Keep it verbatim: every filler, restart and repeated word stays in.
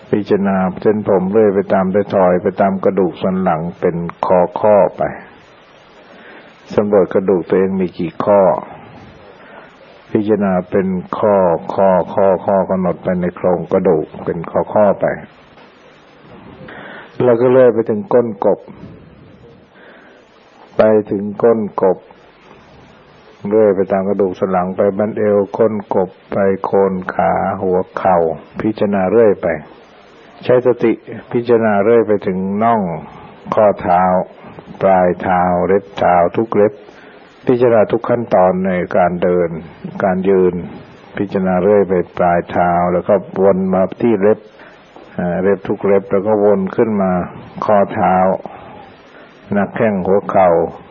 พิจารณาเส้นผมเรื่อยไปตามไททอยไปตามกระดูกสันหลังเป็นข้อข้อไปสำรวจกระดูกตัวเองมีกี่ข้อพิจารณาเป็นข้อข้อข้อข้อกำหนดไปในโครงกระดูกเป็นข้อข้อไปแล้วก็เลื่อยไปถึงก้นกบไปถึงก้นกบเลื่อยไปตามกระดูกสันหลังไปบั้นเอวก้นกบไปโคนขาหัวเข่าพิจารณาเรื่อยไปใช้สติพิจารณาเรื่อยไปถึงน่องข้อเท้าปลายเท้าเล็บเท้าทุกเล็บพิจารณาทุกขั้นตอนในการเดินการยืนพิจารณาเรื่อยไปปลายเท้าแล้วก็วนมาที่เล็บเล็บทุกเล็บแล้วก็วนขึ้นมาข้อเท้าหน้าแข้งหัวเข่า